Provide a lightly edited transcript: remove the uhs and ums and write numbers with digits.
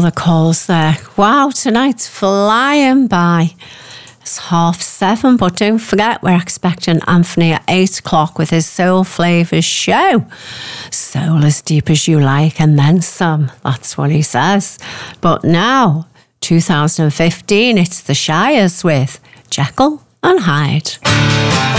all the calls there. Wow, tonight's flying by. It's 7:30, but don't forget we're expecting Anthony at 8 o'clock with his Soul Flavours show. Soul as deep as you like and then some. That's what he says. But now, 2015, it's the Shires with Jekyll and Hyde.